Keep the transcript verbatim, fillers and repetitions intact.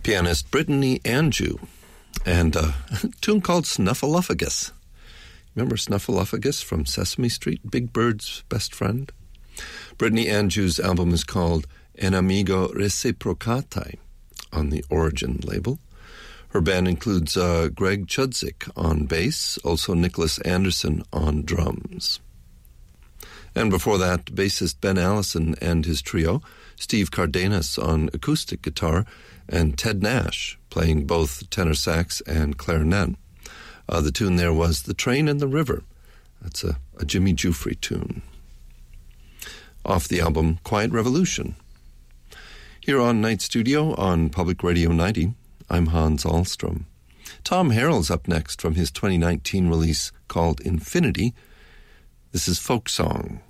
pianist Brittany Andrew, and a tune called Snuffleupagus. Remember Snuffleupagus from Sesame Street, Big Bird's best friend? Brittany Andrew's album is called Enemigo Reciprocati on the Origin label. Her band includes uh, Greg Chudzik on bass, also Nicholas Anderson on drums. And before that, bassist Ben Allison and his trio, Steve Cardenas on acoustic guitar, and Ted Nash playing both tenor sax and clarinet. Uh, the tune there was The Train and the River. That's a, a Jimmy Giuffre tune. Off the album Quiet Revolution. Here on Night Studio on Public Radio ninety, I'm Hans Ahlstrom. Tom Harrell's up next from his twenty nineteen release called Infinity. This is Folk Song.